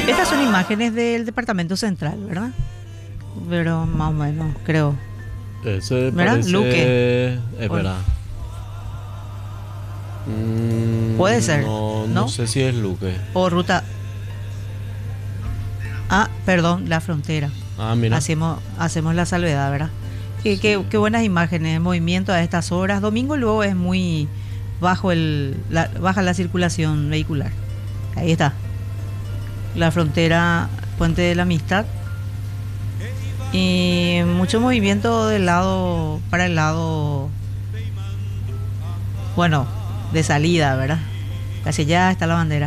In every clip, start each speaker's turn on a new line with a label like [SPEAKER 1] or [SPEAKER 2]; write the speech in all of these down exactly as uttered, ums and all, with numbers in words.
[SPEAKER 1] Estas son imágenes del Departamento Central, ¿verdad? Pero más o menos, creo.
[SPEAKER 2] Ese
[SPEAKER 1] ¿Verdad?
[SPEAKER 2] parece...
[SPEAKER 1] Luque.
[SPEAKER 2] Espera. Mm,
[SPEAKER 1] Puede ser,
[SPEAKER 2] No, no,
[SPEAKER 1] ¿no?
[SPEAKER 2] sé si es Luque.
[SPEAKER 1] O ruta... Ah, perdón, la frontera.
[SPEAKER 2] Ah, mira.
[SPEAKER 1] Hacemos, hacemos la salvedad, ¿verdad? Qué,
[SPEAKER 2] Sí.
[SPEAKER 1] qué, qué buenas imágenes, movimiento a estas horas. Domingo luego es muy bajo el, la, baja la circulación vehicular. Ahí está. La frontera, Puente de la Amistad. Y mucho movimiento del lado, para el lado, bueno, de salida, ¿verdad? Casi ya está la bandera.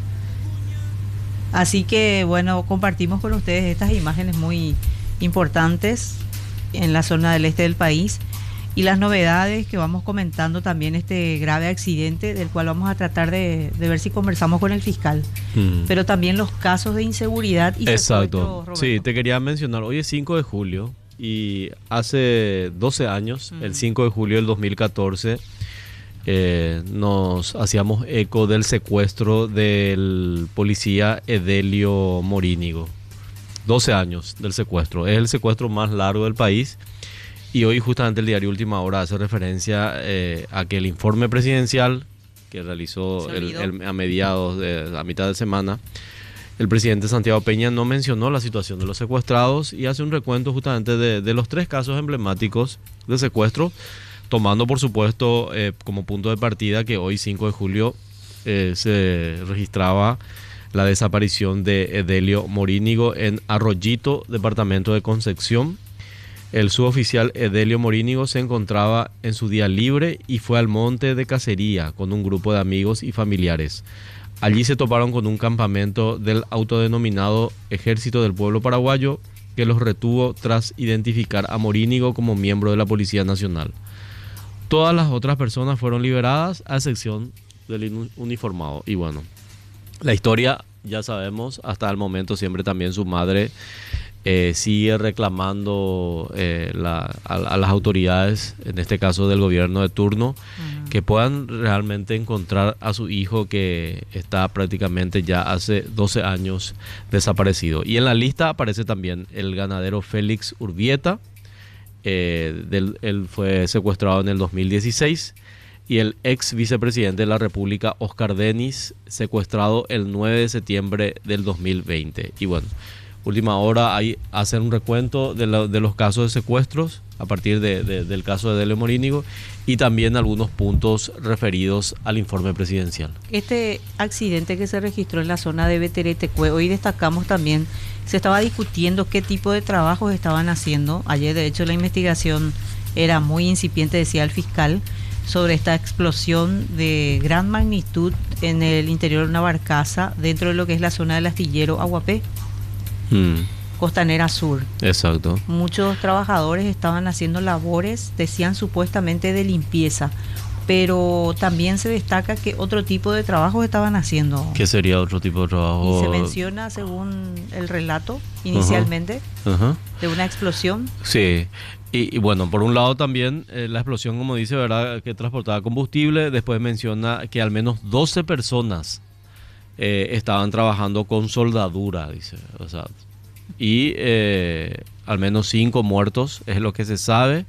[SPEAKER 1] Así que, bueno, compartimos con ustedes estas imágenes muy importantes en la zona del este del país y las novedades que vamos comentando también, este grave accidente del cual vamos a tratar de, de ver si conversamos con el fiscal,
[SPEAKER 2] Mm.
[SPEAKER 1] pero también los casos de inseguridad y
[SPEAKER 2] Exacto.
[SPEAKER 1] secuestro, Roberto.
[SPEAKER 2] Sí, te quería mencionar, hoy es cinco de julio y hace doce años,
[SPEAKER 1] Mm.
[SPEAKER 2] el cinco de julio del dos mil catorce, eh, nos hacíamos eco del secuestro del policía Edelio Morínigo. doce años del secuestro, es el secuestro más largo del país. Y hoy justamente el diario Última Hora hace referencia eh, a que el informe presidencial que realizó
[SPEAKER 1] Se
[SPEAKER 2] el,
[SPEAKER 1] olvidó.
[SPEAKER 2] el- a mediados de a mitad de semana, el presidente Santiago Peña no mencionó la situación de los secuestrados y hace un recuento justamente de, de los tres casos emblemáticos de secuestro, tomando por supuesto eh, como punto de partida que hoy cinco de julio eh, se registraba la desaparición de Edelio Morínigo en Arroyito, departamento de Concepción. El suboficial Edelio Morínigo se encontraba en su día libre y fue al monte de cacería con un grupo de amigos y familiares. Allí se toparon con un campamento del autodenominado Ejército del Pueblo Paraguayo, que los retuvo tras identificar a Morínigo como miembro de la Policía Nacional. Todas las otras personas fueron liberadas, a excepción del uniformado. Y bueno, la historia ya sabemos, hasta el momento siempre también su madre eh, sigue reclamando eh, la, a, a las autoridades, en este caso del gobierno de turno, uh-huh. que puedan realmente encontrar a su hijo que está prácticamente ya hace doce años desaparecido. Y en la lista aparece también el ganadero Félix Urbieta, eh, del, él fue secuestrado en el dos mil dieciséis. Y el ex vicepresidente de la República, Oscar Denis, secuestrado el nueve de septiembre del dos mil veinte. Y bueno, Última Hora ahí hacer un recuento de, la, de los casos de secuestros a partir de, de, del caso de Edelio Morínigo y también algunos puntos referidos al informe presidencial.
[SPEAKER 1] Este accidente que se registró en la zona de Beteretecue, hoy destacamos también, se estaba discutiendo qué tipo de trabajos estaban haciendo. Ayer, de hecho, la investigación era muy incipiente, decía el fiscal, sobre esta explosión de gran magnitud en el interior de una barcaza dentro de lo que es la zona del astillero Aguapé, mm. Costanera Sur.
[SPEAKER 2] Exacto.
[SPEAKER 1] Muchos trabajadores estaban haciendo labores, decían supuestamente de limpieza, pero también se destaca que otro tipo de trabajos estaban haciendo.
[SPEAKER 2] ¿Qué sería otro tipo de trabajo?
[SPEAKER 1] Y se menciona, según el relato inicialmente,
[SPEAKER 2] uh-huh. Uh-huh.
[SPEAKER 1] de una explosión.
[SPEAKER 2] Sí. Y, y bueno, por un lado también eh, la explosión, como dice, ¿verdad?, que transportaba combustible. Después menciona que al menos doce personas eh, estaban trabajando con soldadura, dice. O sea, y eh, al menos cinco muertos es lo que se sabe.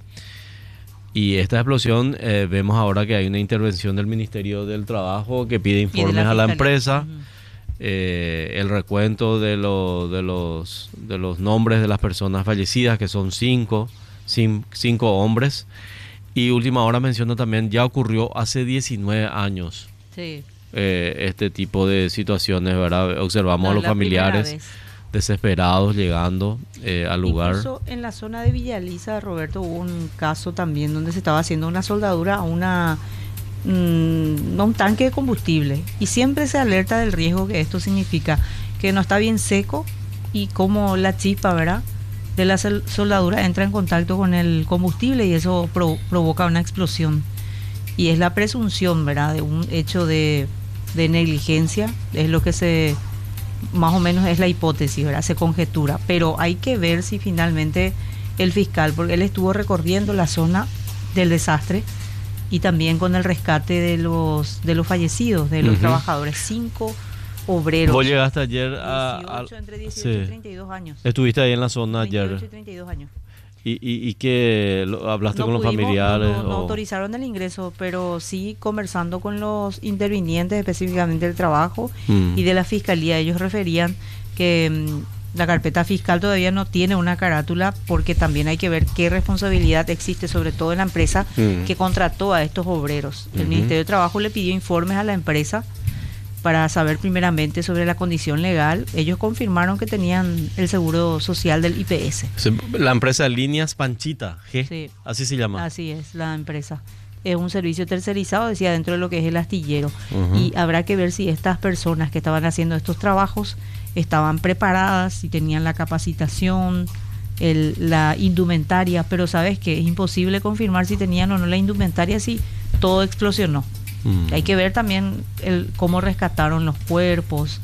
[SPEAKER 2] Y esta explosión, eh, vemos ahora que hay una intervención del Ministerio del Trabajo que pide informes
[SPEAKER 1] la
[SPEAKER 2] a la
[SPEAKER 1] fiscalía.
[SPEAKER 2] empresa.
[SPEAKER 1] Uh-huh.
[SPEAKER 2] Eh, el recuento de, lo, de, los, de los nombres de las personas fallecidas, que son cinco. Cinco hombres. Y Última Hora menciona también, ya ocurrió hace diecinueve años.
[SPEAKER 1] Sí.
[SPEAKER 2] eh, este tipo de situaciones, ¿verdad? Observamos
[SPEAKER 1] No,
[SPEAKER 2] a los
[SPEAKER 1] la
[SPEAKER 2] familiares desesperados llegando eh, al lugar.
[SPEAKER 1] Incluso en la zona de Villaliza, Roberto, hubo un caso también donde se estaba haciendo una soldadura a una mmm, a un tanque de combustible, y siempre se alerta del riesgo que esto significa, que no está bien seco y como la chispa, ¿verdad?, de la soldadura entra en contacto con el combustible y eso pro, provoca una explosión. Y es la presunción, ¿verdad?, de un hecho de, de negligencia, es lo que se, más o menos es la hipótesis, ¿verdad?, se conjetura. Pero hay que ver si finalmente el fiscal, porque él estuvo recorriendo la zona del desastre y también con el rescate de los, de los fallecidos, de los uh-huh. trabajadores, cinco obreros.
[SPEAKER 2] Vos llegaste ayer a...
[SPEAKER 1] dieciocho,
[SPEAKER 2] a
[SPEAKER 1] entre dieciocho
[SPEAKER 2] sí.
[SPEAKER 1] y treinta y dos años.
[SPEAKER 2] Estuviste ahí en la zona
[SPEAKER 1] veintiocho
[SPEAKER 2] ayer.
[SPEAKER 1] y treinta y dos años.
[SPEAKER 2] ¿Y, y, y qué? ¿Lo- ¿Hablaste
[SPEAKER 1] No
[SPEAKER 2] con los
[SPEAKER 1] pudimos,
[SPEAKER 2] familiares?
[SPEAKER 1] no, no, no
[SPEAKER 2] o-
[SPEAKER 1] autorizaron el ingreso, pero sí conversando con los intervinientes, específicamente del trabajo
[SPEAKER 2] Mm.
[SPEAKER 1] y de la fiscalía. Ellos referían que mm, la carpeta fiscal todavía no tiene una carátula, porque también hay que ver qué responsabilidad existe, sobre todo en la empresa
[SPEAKER 2] Mm.
[SPEAKER 1] que contrató a estos obreros. El
[SPEAKER 2] Ujú.
[SPEAKER 1] Ministerio de Trabajo le pidió informes a la empresa para saber primeramente sobre la condición legal. Ellos confirmaron que tenían el seguro social del I P S.
[SPEAKER 2] Se- La empresa Líneas Panchita, G,
[SPEAKER 1] Sí.
[SPEAKER 2] así se llama.
[SPEAKER 1] Así es, la empresa. Es un servicio tercerizado, decía, dentro de lo que es el astillero.
[SPEAKER 2] Ujú.
[SPEAKER 1] Y habrá que ver si estas personas que estaban haciendo estos trabajos estaban preparadas, si tenían la capacitación, el- la indumentaria, pero sabes que es imposible confirmar si tenían o no la indumentaria si todo explosionó.
[SPEAKER 2] Mm.
[SPEAKER 1] Hay que ver también el, cómo rescataron los cuerpos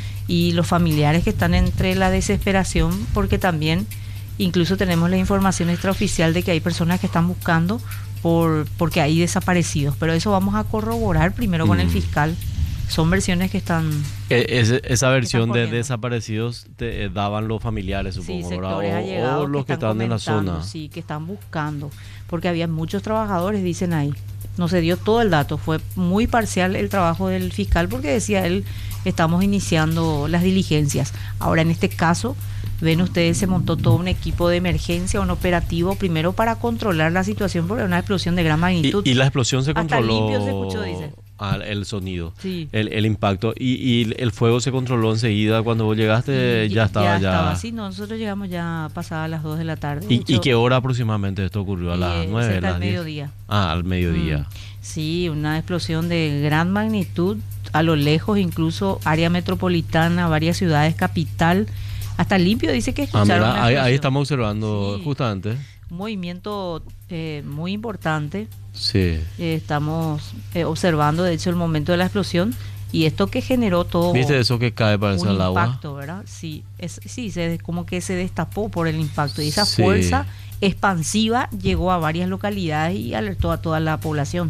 [SPEAKER 1] y los familiares que están entre la desesperación, porque también incluso tenemos la información extraoficial de que hay personas que están buscando por porque hay desaparecidos, pero eso vamos a corroborar primero con el
[SPEAKER 2] Mm.
[SPEAKER 1] fiscal. Son versiones que están
[SPEAKER 2] E- ese- esa versión de
[SPEAKER 1] corriendo.
[SPEAKER 2] desaparecidos te eh, daban los familiares,
[SPEAKER 1] sí,
[SPEAKER 2] supongo, ¿verdad?
[SPEAKER 1] sectores
[SPEAKER 2] O-
[SPEAKER 1] allegados
[SPEAKER 2] o, los que están en la
[SPEAKER 1] comentando,
[SPEAKER 2] zona.
[SPEAKER 1] sí, que están buscando, porque había muchos trabajadores, dicen ahí. No se dio todo el dato, fue muy parcial el trabajo del fiscal, porque decía él, estamos iniciando las diligencias. Ahora, en este caso, ven ustedes, se montó todo un equipo de emergencia, un operativo, primero para controlar la situación, porque era una explosión de gran magnitud.
[SPEAKER 2] Y, y la explosión se
[SPEAKER 1] Hasta
[SPEAKER 2] controló.
[SPEAKER 1] limpio se escuchó, dice.
[SPEAKER 2] Ah, el sonido,
[SPEAKER 1] Sí.
[SPEAKER 2] el, el impacto. Y, y el fuego se controló enseguida. Cuando vos llegaste,
[SPEAKER 1] Y-
[SPEAKER 2] ya estaba ya.
[SPEAKER 1] estaba, sí, nosotros llegamos ya pasadas las dos de la tarde. de
[SPEAKER 2] ¿Y,
[SPEAKER 1] hecho,
[SPEAKER 2] ¿Y qué hora aproximadamente esto ocurrió? ¿A las
[SPEAKER 1] eh,
[SPEAKER 2] nueve?
[SPEAKER 1] cerca
[SPEAKER 2] ¿A las
[SPEAKER 1] del
[SPEAKER 2] diez?
[SPEAKER 1] mediodía.
[SPEAKER 2] Ah, al mediodía.
[SPEAKER 1] Mm, Sí, una explosión de gran magnitud, a lo lejos, incluso área metropolitana, varias ciudades, capital, hasta limpio dice que
[SPEAKER 2] Ah,
[SPEAKER 1] escucharon
[SPEAKER 2] mira,
[SPEAKER 1] la
[SPEAKER 2] ahí, ahí
[SPEAKER 1] explosión.
[SPEAKER 2] estamos observando
[SPEAKER 1] Sí.
[SPEAKER 2] justamente.
[SPEAKER 1] Un movimiento eh, muy importante.
[SPEAKER 2] Sí.
[SPEAKER 1] Eh, estamos eh, observando, de hecho, el momento de la explosión y esto que generó todo
[SPEAKER 2] ¿Viste eso que cae para
[SPEAKER 1] un
[SPEAKER 2] al agua?
[SPEAKER 1] impacto, ¿verdad? Sí, es, sí, se, como que se destapó por el impacto y esa
[SPEAKER 2] Sí.
[SPEAKER 1] fuerza expansiva llegó a varias localidades y alertó a toda la población.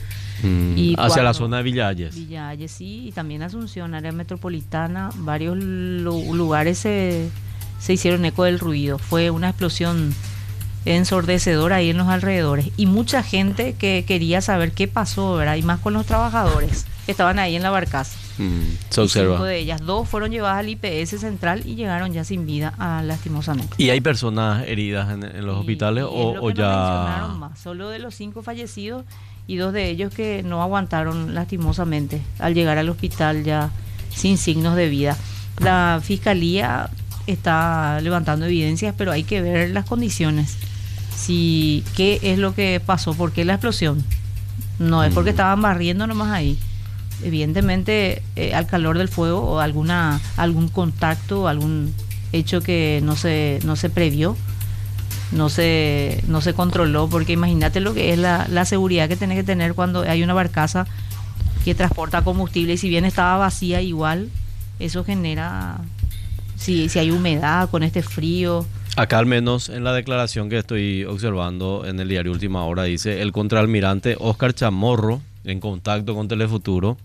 [SPEAKER 2] Mm,
[SPEAKER 1] Y
[SPEAKER 2] hacia la
[SPEAKER 1] cuando-
[SPEAKER 2] zona de Villalles.
[SPEAKER 1] Villa Ayes, sí, y también Asunción, área metropolitana, varios lu- lugares se, se hicieron eco del ruido. Fue una explosión ensordecedora ahí en los alrededores. Y mucha gente que quería saber qué pasó, ¿verdad? Y más con los trabajadores que estaban ahí en la barcaza.
[SPEAKER 2] Mm, se
[SPEAKER 1] Y
[SPEAKER 2] observa.
[SPEAKER 1] cinco de ellas, dos fueron llevadas al I P S central y llegaron ya sin vida, ah, lastimosamente.
[SPEAKER 2] ¿Y hay personas heridas en, en los
[SPEAKER 1] Y-
[SPEAKER 2] hospitales
[SPEAKER 1] y es
[SPEAKER 2] o,
[SPEAKER 1] lo
[SPEAKER 2] o
[SPEAKER 1] que no
[SPEAKER 2] ya...?
[SPEAKER 1] mencionaron más, solo de los cinco fallecidos y dos de ellos que no aguantaron lastimosamente al llegar al hospital ya sin signos de vida. La fiscalía está levantando evidencias, pero hay que ver las condiciones. Si qué es lo que pasó, por qué la explosión. No es porque
[SPEAKER 2] Mm.
[SPEAKER 1] estaban barriendo nomás ahí. Evidentemente, eh, al calor del fuego o alguna algún contacto, algún hecho que no se no se previó, no se no se controló, porque imagínate lo que es la, la seguridad que tenés que tener cuando hay una barcaza que transporta combustible y si bien estaba vacía igual, eso genera, si, si hay humedad con este frío.
[SPEAKER 2] Acá al menos en la declaración que estoy observando en el diario Última Hora dice el contraalmirante Oscar Chamorro en contacto con Telefuturo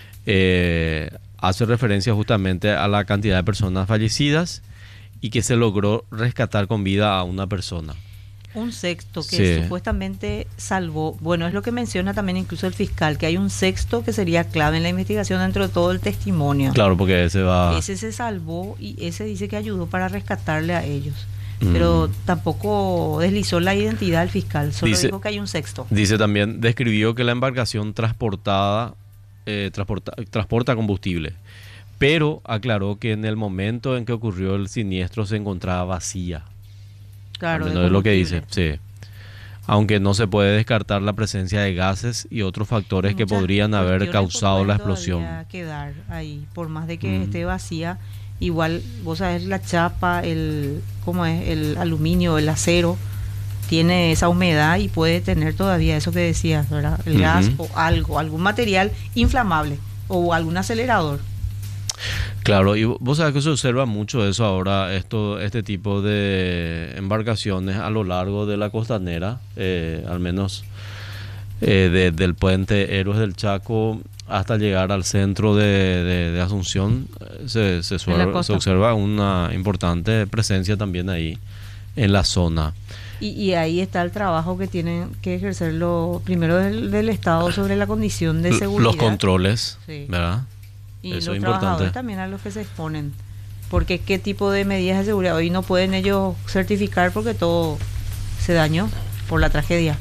[SPEAKER 2] eh, hace referencia justamente a la cantidad de personas fallecidas y que se logró rescatar con vida a una persona.
[SPEAKER 1] Un sexto que
[SPEAKER 2] Sí.
[SPEAKER 1] supuestamente salvó, bueno, es lo que menciona también incluso el fiscal, que hay un sexto que sería clave en la investigación dentro de todo el testimonio.
[SPEAKER 2] Claro, porque ese va...
[SPEAKER 1] Ese se salvó y ese dice que ayudó para rescatarle a ellos.
[SPEAKER 2] Mm.
[SPEAKER 1] Pero tampoco deslizó la identidad del fiscal, solo
[SPEAKER 2] Dice-
[SPEAKER 1] dijo que hay un sexto.
[SPEAKER 2] Dice también, describió que la embarcación transportada eh, transporta, transporta combustible, pero aclaró que en el momento en que ocurrió el siniestro se encontraba vacía.
[SPEAKER 1] Claro,
[SPEAKER 2] Al
[SPEAKER 1] de
[SPEAKER 2] menos es lo que dice,
[SPEAKER 1] combustible.
[SPEAKER 2] sí. Aunque no se puede descartar la presencia de gases y otros factores que
[SPEAKER 1] Muchas
[SPEAKER 2] podrían haber
[SPEAKER 1] cuestiones
[SPEAKER 2] causado la
[SPEAKER 1] pueden
[SPEAKER 2] explosión.
[SPEAKER 1] todavía quedar ahí, por más de que
[SPEAKER 2] Mm.
[SPEAKER 1] esté vacía, igual, vos sabés, la chapa, el, ¿cómo es? El aluminio, el acero, tiene esa humedad y puede tener todavía eso que decías, ¿verdad? El
[SPEAKER 2] Ujú.
[SPEAKER 1] gas o algo, algún material inflamable o algún acelerador.
[SPEAKER 2] Claro, y vos sabés que se observa mucho eso ahora, esto, este tipo de embarcaciones a lo largo de la costanera, eh, al menos eh, de- del puente Héroes del Chaco hasta llegar al centro de, de, de Asunción, se, se, suer, se observa una importante presencia también ahí en la zona.
[SPEAKER 1] Y, y ahí está el trabajo que tienen que ejercer lo primero del, del Estado sobre la condición de seguridad.
[SPEAKER 2] Los controles,
[SPEAKER 1] sí.
[SPEAKER 2] ¿verdad?
[SPEAKER 1] Y
[SPEAKER 2] eso
[SPEAKER 1] los
[SPEAKER 2] es
[SPEAKER 1] trabajadores
[SPEAKER 2] importante.
[SPEAKER 1] también a los que se exponen. Porque qué tipo de medidas de seguridad. Hoy no pueden ellos certificar porque todo se dañó por la tragedia.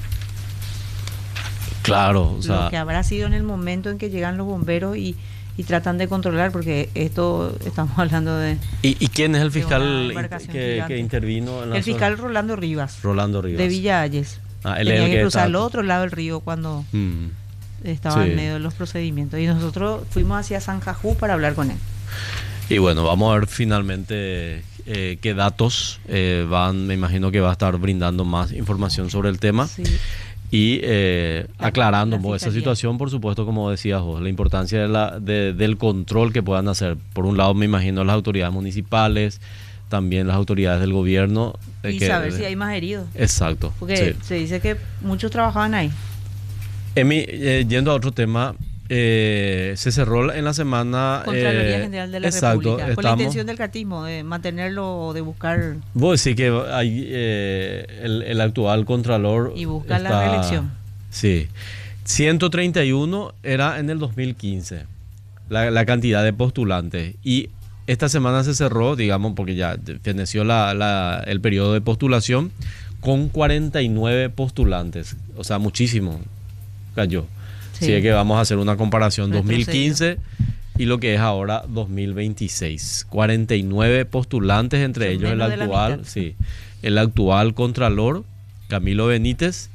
[SPEAKER 2] Claro, o sea,
[SPEAKER 1] lo que habrá sido en el momento en que llegan los bomberos y, y tratan de controlar, porque esto estamos hablando de...
[SPEAKER 2] ¿Y, y quién es el fiscal que, que intervino? En la
[SPEAKER 1] el fiscal
[SPEAKER 2] zona?
[SPEAKER 1] Rolando Rivas.
[SPEAKER 2] Rolando Rivas.
[SPEAKER 1] De Villa Ayes.
[SPEAKER 2] Ah, él
[SPEAKER 1] Tenía
[SPEAKER 2] es el
[SPEAKER 1] que
[SPEAKER 2] que
[SPEAKER 1] cruzar
[SPEAKER 2] está...
[SPEAKER 1] al otro lado del río cuando
[SPEAKER 2] mm.
[SPEAKER 1] estaba
[SPEAKER 2] sí.
[SPEAKER 1] en medio de los procedimientos. Y nosotros fuimos hacia San Jajú para hablar con él.
[SPEAKER 2] Y bueno, vamos a ver finalmente eh, qué datos eh, van, me imagino que va a estar brindando más información sobre el tema.
[SPEAKER 1] Sí.
[SPEAKER 2] Y eh,
[SPEAKER 1] la,
[SPEAKER 2] aclarando
[SPEAKER 1] la
[SPEAKER 2] esa situación, por supuesto, como decías vos, la importancia de la, de, del control que puedan hacer. Por un lado, me imagino las autoridades municipales, también las autoridades del gobierno.
[SPEAKER 1] Eh, y
[SPEAKER 2] que,
[SPEAKER 1] saber si hay más heridos.
[SPEAKER 2] Exacto.
[SPEAKER 1] Porque
[SPEAKER 2] sí.
[SPEAKER 1] se dice que muchos trabajaban ahí.
[SPEAKER 2] Emi, eh, yendo a otro tema, eh, se cerró en la semana...
[SPEAKER 1] Contraloría
[SPEAKER 2] eh,
[SPEAKER 1] General de la
[SPEAKER 2] exacto,
[SPEAKER 1] República. Con
[SPEAKER 2] estamos,
[SPEAKER 1] la intención del cartismo, de mantenerlo o de buscar...
[SPEAKER 2] Vos decís que hay, eh, el, el actual Contralor...
[SPEAKER 1] Y buscar
[SPEAKER 2] está,
[SPEAKER 1] la reelección.
[SPEAKER 2] Sí. ciento treinta y uno era en el dos mil quince, la, la cantidad de postulantes. Y esta semana se cerró, digamos, porque ya feneció la, la, el periodo de postulación, con cuarenta y nueve postulantes. O sea, muchísimo cayó. Sí. Así es que vamos a hacer una comparación dos mil quince y lo que es ahora dos mil veintiséis. cuarenta y nueve postulantes, entre ellos el actual, sí, el actual Contralor, Camilo Benítez,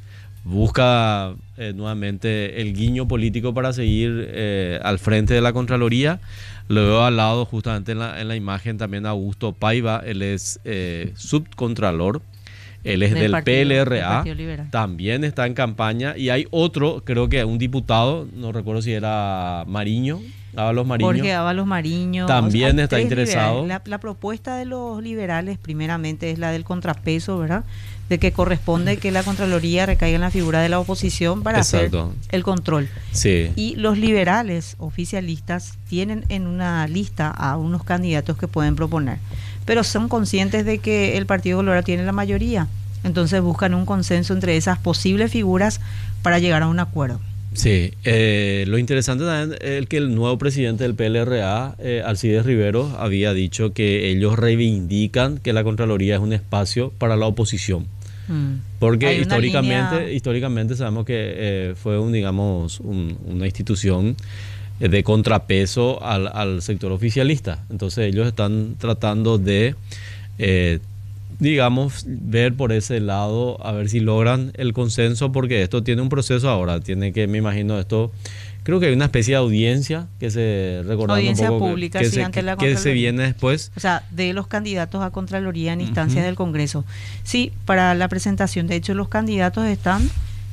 [SPEAKER 2] busca eh, nuevamente el guiño político para seguir eh, al frente de la Contraloría. Lo veo al lado justamente en la, en la imagen también Augusto Paiva, él es eh, subcontralor. Él es del, del partido, P L R A, también está en campaña. Y hay otro, creo que un diputado, no recuerdo si era Mariño, Ábalos Mariño.
[SPEAKER 1] Jorge Ábalos Mariño.
[SPEAKER 2] También o sea, está interesado.
[SPEAKER 1] La, la propuesta de los liberales, primeramente, es la del contrapeso, ¿verdad? De que corresponde que la Contraloría recaiga en la figura de la oposición para Exacto. hacer el control.
[SPEAKER 2] Sí.
[SPEAKER 1] Y los liberales oficialistas tienen en una lista a unos candidatos que pueden proponer, pero son conscientes de que el Partido Colorado tiene la mayoría, entonces buscan un consenso entre esas posibles figuras para llegar a un acuerdo.
[SPEAKER 2] Sí, eh, lo interesante también es que el nuevo presidente del P L R A, eh, Alcides Rivero, había dicho que ellos reivindican que la Contraloría es un espacio para la oposición. Mm. Porque históricamente, línea... históricamente sabemos que eh, fue un, digamos, un, una institución de contrapeso al, al sector oficialista. Entonces ellos están tratando de, eh, digamos, ver por ese lado, a ver si logran el consenso, porque esto tiene un proceso ahora, tiene que, me imagino, esto, creo que hay una especie de audiencia que se, recordando
[SPEAKER 1] audiencia
[SPEAKER 2] un poco,
[SPEAKER 1] pública,
[SPEAKER 2] que,
[SPEAKER 1] sí,
[SPEAKER 2] se,
[SPEAKER 1] ante la
[SPEAKER 2] que se viene después.
[SPEAKER 1] O sea, de los candidatos a Contraloría en instancias
[SPEAKER 2] uh-huh.
[SPEAKER 1] del Congreso. Sí, para la presentación, de hecho, los candidatos están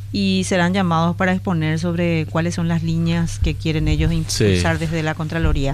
[SPEAKER 1] y serán llamados para exponer sobre cuáles son las líneas que quieren ellos impulsar sí. desde la Contraloría.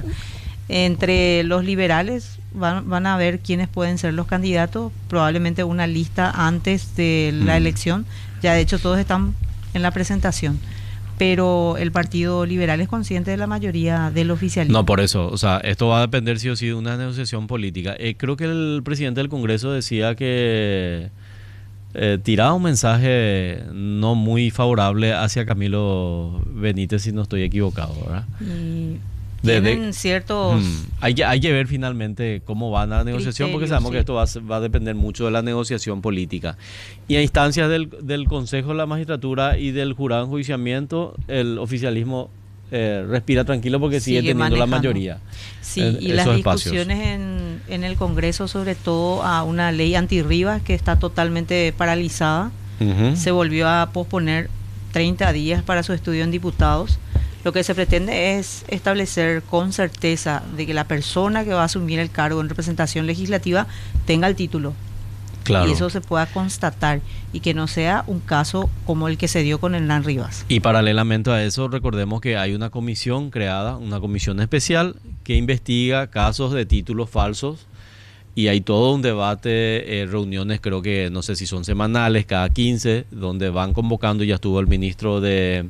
[SPEAKER 1] Entre los liberales van, van a ver quiénes pueden ser los candidatos, probablemente una lista antes de la mm. elección, ya de hecho todos están en la presentación, pero el Partido Liberal es consciente de la mayoría del oficialismo.
[SPEAKER 2] No, por eso, o sea, esto va a depender sí o sí de una negociación política. Eh, creo que el presidente del Congreso decía que Eh, tiraba un mensaje no muy favorable hacia Camilo Benítez, si no estoy equivocado, ¿verdad?
[SPEAKER 1] Y tienen de, de, ciertos...
[SPEAKER 2] Hmm, hay, que, hay que ver finalmente cómo va la negociación, porque sabemos sí. que esto va, va a depender mucho de la negociación política. Y a instancias del, del Consejo de la Magistratura y del Jurado de Enjuiciamiento, el oficialismo eh, respira tranquilo porque sigue, sigue teniendo manejando. la mayoría.
[SPEAKER 1] Sí, en, y las discusiones en, en el Congreso, sobre todo a una ley anti-Rivas que está totalmente paralizada, uh-huh. se volvió a posponer treinta días para su estudio en diputados. Lo que se pretende es establecer con certeza de que la persona que va a asumir el cargo en representación legislativa tenga el título. Claro. Y eso se pueda constatar y que no sea un caso como el que se dio con Hernán Rivas.
[SPEAKER 2] Y paralelamente a eso, recordemos que hay una comisión creada, una comisión especial que investiga casos de títulos falsos, y hay todo un debate, eh, reuniones, creo que no sé si son semanales, cada quince, donde van convocando. Ya estuvo el ministro de,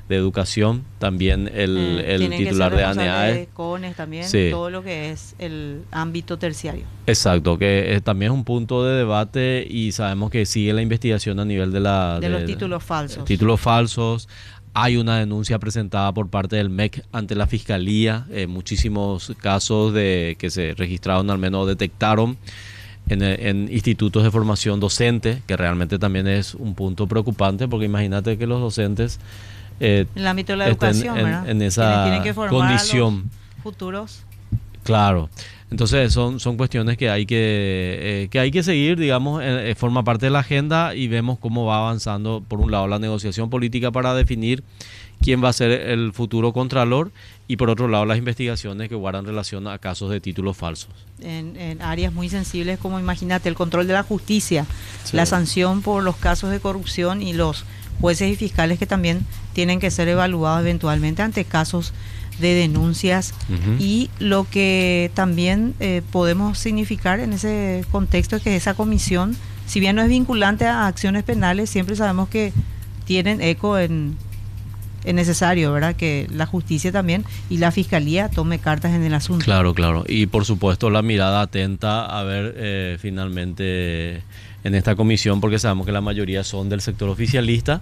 [SPEAKER 2] de educación, también el,
[SPEAKER 1] Eh,
[SPEAKER 2] el
[SPEAKER 1] tienen que
[SPEAKER 2] titular
[SPEAKER 1] ser
[SPEAKER 2] de
[SPEAKER 1] responsables
[SPEAKER 2] ANEAE.
[SPEAKER 1] de CONES también,
[SPEAKER 2] Sí.
[SPEAKER 1] todo lo que es el ámbito terciario.
[SPEAKER 2] Exacto, que eh, también es un punto de debate y sabemos que sigue la investigación a nivel de la...
[SPEAKER 1] De los títulos falsos.
[SPEAKER 2] Títulos falsos. Hay una denuncia presentada por parte del M E C ante la Fiscalía, eh, muchísimos casos de que se registraron, al menos detectaron en, en institutos de formación docente, que realmente también es un punto preocupante, porque imagínate que los docentes eh,
[SPEAKER 1] En el ámbito de la
[SPEAKER 2] estén
[SPEAKER 1] educación,
[SPEAKER 2] en,
[SPEAKER 1] ¿verdad?
[SPEAKER 2] en esa
[SPEAKER 1] Tienen, tienen que formar
[SPEAKER 2] condición.
[SPEAKER 1] a los futuros.
[SPEAKER 2] Claro, entonces son, son cuestiones que hay que, eh, que hay que seguir, digamos, eh, forma parte de la agenda y vemos cómo va avanzando, por un lado, la negociación política para definir quién va a ser el futuro contralor y por otro lado las investigaciones que guardan relación a casos de títulos falsos.
[SPEAKER 1] En, en áreas muy sensibles como, imagínate, el control de la justicia,
[SPEAKER 2] Sí.
[SPEAKER 1] la sanción por los casos de corrupción y los jueces y fiscales que también tienen que ser evaluados eventualmente ante casos de denuncias.
[SPEAKER 2] Ujú.
[SPEAKER 1] Y lo que también eh, podemos significar en ese contexto es que esa comisión, si bien no es vinculante a acciones penales, siempre sabemos que tienen eco en, en necesario, ¿verdad? Que la justicia también y la fiscalía tome cartas en el asunto.
[SPEAKER 2] Claro, claro. Y por supuesto la mirada atenta a ver eh, finalmente en esta comisión, porque sabemos que la mayoría son del sector oficialista,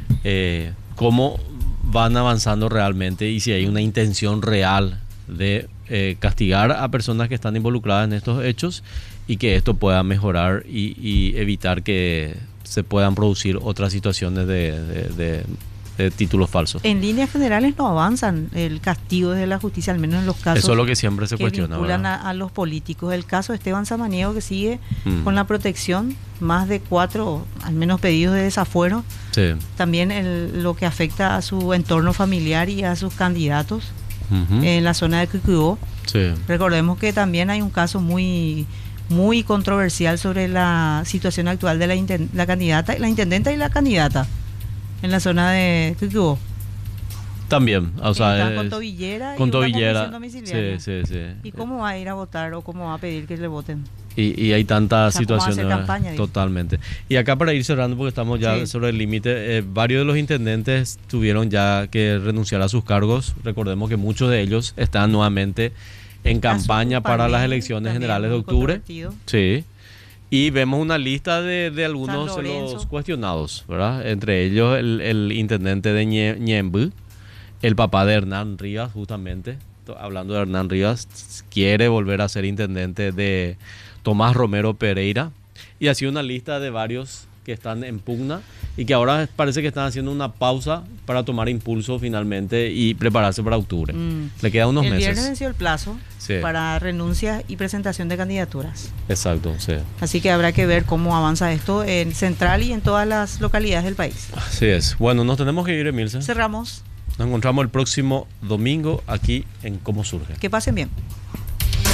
[SPEAKER 2] eh, cómo van avanzando realmente y si hay una intención real de eh, castigar a personas que están involucradas en estos hechos y que esto pueda mejorar y, y evitar que se puedan producir otras situaciones de, de, de, de títulos falsos.
[SPEAKER 1] En líneas generales no avanzan el castigo desde la justicia, al menos en los casos
[SPEAKER 2] Eso es lo que siempre se
[SPEAKER 1] que
[SPEAKER 2] cuestiona,
[SPEAKER 1] vinculan
[SPEAKER 2] ¿verdad?
[SPEAKER 1] a, a los políticos. El caso de Esteban Samaniego, que sigue
[SPEAKER 2] Mm.
[SPEAKER 1] con la protección, más de cuatro, al menos pedidos de desafuero.
[SPEAKER 2] Sí.
[SPEAKER 1] También el- lo que afecta a su entorno familiar y a sus candidatos
[SPEAKER 2] Ujú.
[SPEAKER 1] en la zona de Cucubó.
[SPEAKER 2] Sí.
[SPEAKER 1] Recordemos que también hay un caso muy muy controversial sobre la situación actual de la, inten- la candidata, la intendenta y la candidata en la zona de Cucubó.
[SPEAKER 2] También, o sea,
[SPEAKER 1] Están con
[SPEAKER 2] es-
[SPEAKER 1] tobillera y
[SPEAKER 2] con
[SPEAKER 1] una
[SPEAKER 2] tobillera.
[SPEAKER 1] convención
[SPEAKER 2] Sí,
[SPEAKER 1] domiciliaria.
[SPEAKER 2] sí, sí.
[SPEAKER 1] ¿Y cómo va a ir a votar o cómo va a pedir que le voten?
[SPEAKER 2] Y, y hay tantas
[SPEAKER 1] O sea, ¿cómo va a hacer
[SPEAKER 2] situaciones.
[SPEAKER 1] campaña, digo?
[SPEAKER 2] Totalmente. Y acá para ir cerrando, porque estamos ya
[SPEAKER 1] Sí.
[SPEAKER 2] sobre el límite, eh, varios de los intendentes tuvieron ya que renunciar a sus cargos. Recordemos que muchos de ellos están nuevamente en campaña
[SPEAKER 1] Azul
[SPEAKER 2] para las
[SPEAKER 1] Palmén,
[SPEAKER 2] elecciones
[SPEAKER 1] también
[SPEAKER 2] generales de
[SPEAKER 1] muy
[SPEAKER 2] octubre.
[SPEAKER 1] controvertido.
[SPEAKER 2] Sí. Y vemos una lista de, de algunos
[SPEAKER 1] San
[SPEAKER 2] de los
[SPEAKER 1] Lorenzo.
[SPEAKER 2] cuestionados, ¿verdad? Entre ellos el, el intendente de Ñe- Ñemby, el papá de Hernán Rivas, justamente. To- Hablando de Hernán Rivas, quiere volver a ser intendente de Tomás Romero Pereira. Y así una lista de varios que están en pugna y que ahora parece que están haciendo una pausa para tomar impulso finalmente y prepararse para octubre.
[SPEAKER 1] Mm.
[SPEAKER 2] Le quedan unos
[SPEAKER 1] el
[SPEAKER 2] meses.
[SPEAKER 1] viernes venció el plazo
[SPEAKER 2] Sí.
[SPEAKER 1] para renuncia y presentación de candidaturas.
[SPEAKER 2] Exacto, sí.
[SPEAKER 1] Así que habrá que ver cómo avanza esto en Central y en todas las localidades del país.
[SPEAKER 2] Así es. Bueno, nos tenemos que ir, Emilce.
[SPEAKER 1] Cerramos.
[SPEAKER 2] Nos encontramos el próximo domingo aquí en Cómo Surge.
[SPEAKER 1] Que pasen bien.